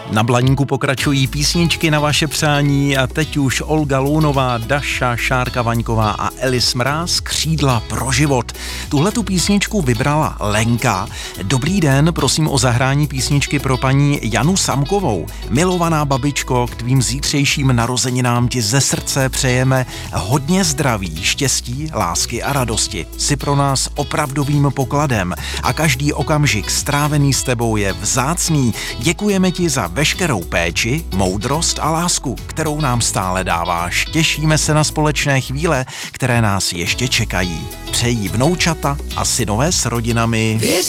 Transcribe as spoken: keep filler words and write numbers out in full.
Na Blaníku pokračují písničky na vaše přání a teď už Olga Lounová, Daša, Šárka Vaňková a Elis Mráz, Křídla pro život. Tuhletu písničku vybrala Lenka. Dobrý den, prosím o zahrání písničky pro paní Janu Samkovou. Milovaná babičko, k tvým zítřejším narozeninám ti ze srdce přejeme hodně zdraví, štěstí, lásky a radosti. Jsi pro nás opravdovým pokladem a každý okamžik strávený s tebou je vzácný. Děkujeme ti za veškerou péči, moudrost a lásku, kterou nám stále dáváš. Těšíme se na společné chvíle, které nás ještě čekají. Přejí vnoučata a synové s rodinami.